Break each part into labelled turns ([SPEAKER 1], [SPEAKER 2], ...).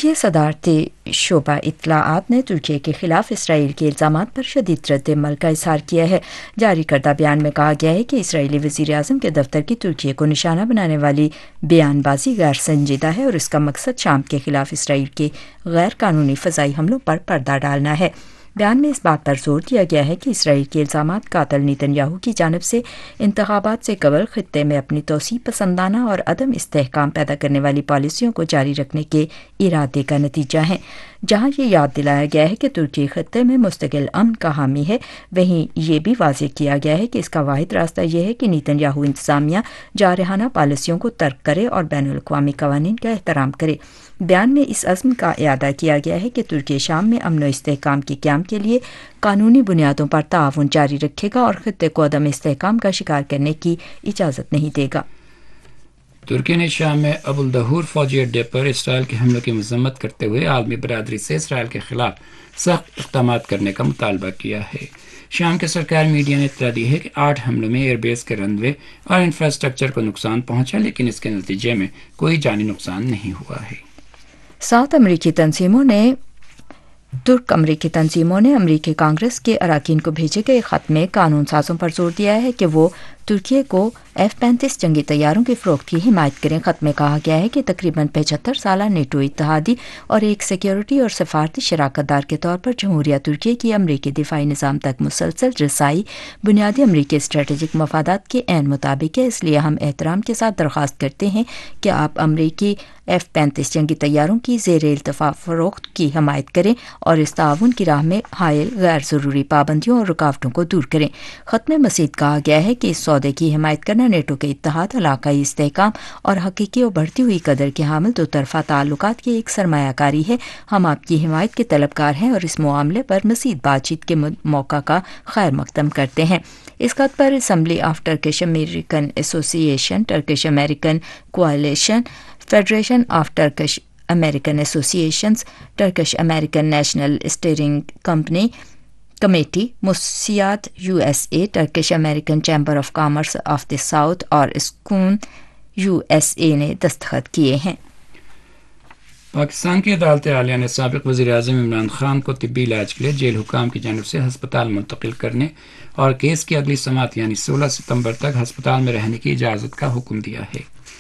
[SPEAKER 1] ترکی صدارتی شعبہ اطلاعات نے ترکی کے خلاف اسرائیل کے الزامات پر شدید رد عمل کا اظہار کیا ہے۔ جاری کردہ بیان میں کہا گیا ہے کہ اسرائیلی وزیر اعظم کے دفتر کی ترکی کو نشانہ بنانے والی بیان بازی غیر سنجیدہ ہے اور اس کا مقصد شام کے خلاف اسرائیل کے غیر قانونی فضائی حملوں پر پردہ ڈالنا ہے۔ بیان میں اس بات پر زور دیا گیا ہے کہ اسرائیل کے الزامات قاتل نیتن یاہو کی جانب سے انتخابات سے قبل خطے میں اپنی توسیع پسندانہ اور عدم استحکام پیدا کرنے والی پالیسیوں کو جاری رکھنے کے ارادے کا نتیجہ ہیں۔ جہاں یہ یاد دلایا گیا ہے کہ ترکی خطے میں مستقل امن کا حامی ہے، وہیں یہ بھی واضح کیا گیا ہے کہ اس کا واحد راستہ یہ ہے کہ نیتن یاہو انتظامیہ جارحانہ پالیسیوں کو ترک کرے اور بین الاقوامی قوانین کا احترام کرے۔ بیان میں اس عزم کا اعادہ کیا گیا ہے کہ ترکی شام میں امن و استحکام کے قیام کے لیے قانونی بنیادوں پر تعاون جاری رکھے گا اور خطے کو عدم استحکام کا شکار کرنے کی اجازت نہیں دے گا۔
[SPEAKER 2] ترکی نے شام میں ابو الدہور فوجی اڈے پر اسرائیل کے حملوں کی مذمت کرتے ہوئے عالمی برادری سے اسرائیل کے خلاف سخت اقدامات کرنے کا مطالبہ کیا ہے۔ شام کے سرکاری میڈیا نے اطلاع دی ہے کہ 8 حملوں میں ایئر بیس کے رن وے اور انفراسٹرکچر کو نقصان پہنچا، لیکن اس کے نتیجے میں کوئی جانی نقصان نہیں ہوا ہے۔
[SPEAKER 1] 7 ترک امریکی تنظیموں نے امریکی کانگریس کے اراکین کو بھیجے گئے خط میں قانون سازوں پر زور دیا ہے کہ وہ ترکی کو F-35 جنگی طیاروں کی فروخت کی حمایت کریں۔ خط میں کہا گیا ہے کہ تقریباً 75 سالہ نیٹو اتحادی اور ایک سیکیورٹی اور سفارتی شراکت دار کے طور پر جمہوریہ ترکی کی امریکی دفاعی نظام تک مسلسل رسائی بنیادی امریکی اسٹریٹجک مفادات کے عین مطابق ہے، اس لیے ہم احترام کے ساتھ درخواست کرتے ہیں کہ آپ امریکی F-35 جنگی طیاروں کی زیر التفاع فروخت کی حمایت کریں اور اس تعاون کی راہ میں حائل غیر ضروری پابندیوں اور رکاوٹوں کو دور کریں۔ خط میں مزید کہا گیا ہے کہ اس سودے کی حمایت کرنا نیٹو کے اتحاد، علاقائی استحکام اور حقیقی و بڑھتی ہوئی قدر کے حامل دو طرفہ تعلقات کی ایک سرمایہ کاری ہے۔ ہم آپ کی حمایت کے طلبگار ہیں اور اس معاملے پر مزید بات چیت کے موقع کا خیر مقدم کرتے ہیں۔ اس خط پر اسمبلی آف ٹرکش امریکن ایسوسی ایشن، Turkish American کوalition، federation of Turkish American ایسوسی ایشنز، Turkish American national steering committee, Mossad USA، Turkish American chamber of commerce of the south اور اسکون USA نے دستخط کیے ہیں۔
[SPEAKER 2] پاکستان کی عدالت عالیہ نے سابق وزیر اعظم عمران خان کو طبی علاج کے لیے جیل حکام کی جانب سے ہسپتال منتقل کرنے اور کیس کی اگلی سماعت یعنی 16 ستمبر تک ہسپتال میں رہنے کی اجازت کا حکم دیا ہے۔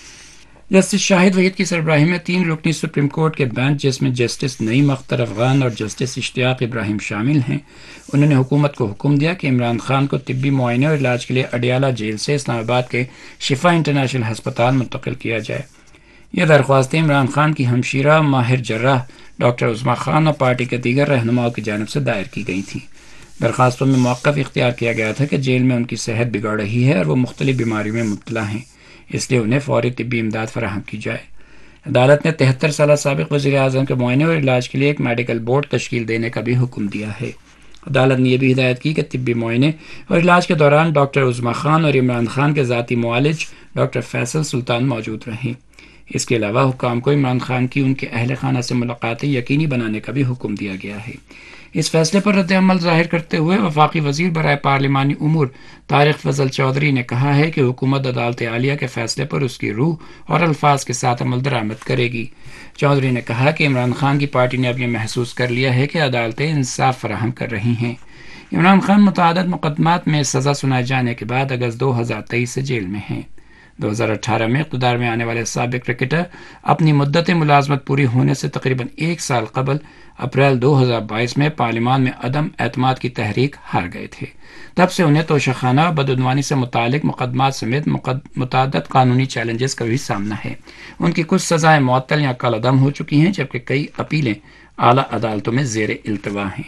[SPEAKER 2] جسٹس شاہد وحید کی سربراہی میں 3 رکنی سپریم کورٹ کے بینچ، جس میں جسٹس نعیم اختر افغان اور جسٹس اشتیاق ابراہیم شامل ہیں، انہوں نے حکومت کو حکم دیا کہ عمران خان کو طبی معائنے اور علاج کے لیے اڈیالہ جیل سے اسلام آباد کے شفا انٹرنیشنل ہسپتال منتقل کیا جائے۔ یہ درخواستیں عمران خان کی ہمشیرہ ماہر جراح ڈاکٹر عظمیٰ خان اور پارٹی کے دیگر رہنماؤں کی جانب سے دائر کی گئی تھیں۔ درخواستوں میں موقف اختیار کیا گیا تھا کہ جیل میں ان کی صحت بگڑ رہی ہے اور وہ مختلف بیماریوں میں مبتلا ہیں، اس لیے انہیں فوری طبی امداد فراہم کی جائے۔ عدالت نے 73 سالہ سابق وزیر اعظم کے معائنے اور علاج کے لیے ایک میڈیکل بورڈ تشکیل دینے کا بھی حکم دیا ہے۔ عدالت نے یہ بھی ہدایت کی کہ طبی معائنے اور علاج کے دوران ڈاکٹر عظمیٰ خان اور عمران خان کے ذاتی معالج ڈاکٹر فیصل سلطان موجود رہیں۔ اس کے علاوہ حکام کو عمران خان کی ان کے اہل خانہ سے ملاقاتیں یقینی بنانے کا بھی حکم دیا گیا ہے۔ اس فیصلے پر رد عمل ظاہر کرتے ہوئے وفاقی وزیر برائے پارلیمانی امور طارق فضل چودھری نے کہا ہے کہ حکومت عدالت عالیہ کے فیصلے پر اس کی روح اور الفاظ کے ساتھ عمل درآمد کرے گی۔ چودھری نے کہا کہ عمران خان کی پارٹی نے اب یہ محسوس کر لیا ہے کہ عدالتیں انصاف فراہم کر رہی ہیں۔ عمران خان متعدد مقدمات میں سزا سنائے جانے کے بعد اگست 2023 سے جیل میں ہیں۔ 2018 میں اقتدار میں آنے والے سابق کرکٹر اپنی مدت ملازمت پوری ہونے سے تقریباً 1 سال قبل اپریل 2022 میں پارلیمان میں عدم اعتماد کی تحریک ہار گئے تھے۔ تب سے انہیں توشیخانہ اور بدعنوانی سے متعلق مقدمات سمیت متعدد قانونی چیلنجز کا بھی سامنا ہے۔ ان کی کچھ سزائیں معطل یا کالعدم ہو چکی ہیں، جبکہ کئی اپیلیں اعلیٰ عدالتوں میں زیر التوا ہیں۔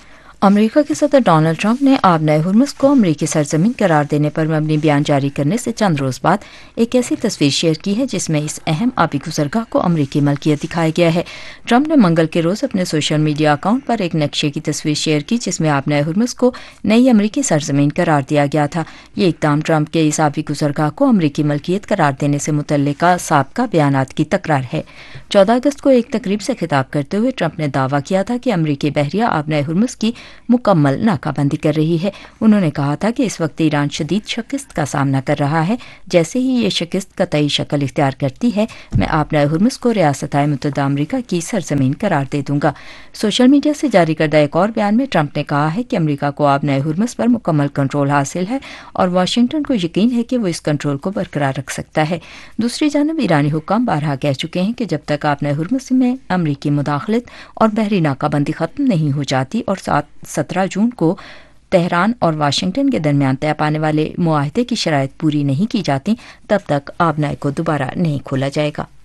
[SPEAKER 1] امریکہ کے صدر ڈونلڈ ٹرمپ نے آبنۂ ہرمز کو امریکی سرزمین قرار دینے پر مبنی بیان جاری کرنے سے چند روز بعد ایک ایسی تصویر شیئر کی ہے جس میں اس اہم آبی گزرگاہ کو امریکی ملکیت دکھایا گیا ہے۔ ٹرمپ نے منگل کے روز اپنے سوشل میڈیا اکاؤنٹ پر ایک نقشے کی تصویر شیئر کی جس میں آبنۂ ہرمز کو نئی امریکی سرزمین قرار دیا گیا تھا۔ یہ اقدام ٹرمپ کے اس آبی گزرگاہ کو امریکی ملکیت قرار دینے سے متعلقہ سابقہ بیانات کی تکرار ہے۔ 14 اگست کو ایک تقریب سے خطاب کرتے ہوئے ٹرمپ نے دعویٰ کیا تھا کہ امریکی بحریہ آبنۂ ہرمز کی مکمل ناکابندی کر رہی ہے۔ انہوں نے کہا تھا کہ اس وقت ایران شدید شکست کا سامنا کر رہا ہے۔ جیسے ہی یہ شکست قطعی شکل اختیار کرتی ہے، میں آبنائے ہرمز کو ریاستہائے متحدہ امریکہ کی سرزمین قرار دے دوں گا۔ سوشل میڈیا سے جاری کردہ ایک اور بیان میں ٹرمپ نے کہا ہے کہ امریکہ کو آبنائے ہرمز پر مکمل کنٹرول حاصل ہے اور واشنگٹن کو یقین ہے کہ وہ اس کنٹرول کو برقرار رکھ سکتا ہے۔ دوسری جانب ایرانی حکام بارہا کہہ چکے ہیں کہ جب تک آبنائے ہرمز میں امریکی مداخلت اور بحری ناکابندی ختم نہیں ہو جاتی اور 17 جون کو تہران اور واشنگٹن کے درمیان طے پانے والے معاہدے کی شرائط پوری نہیں کی جاتی، تب تک آبنائے کو دوبارہ نہیں کھولا جائے گا۔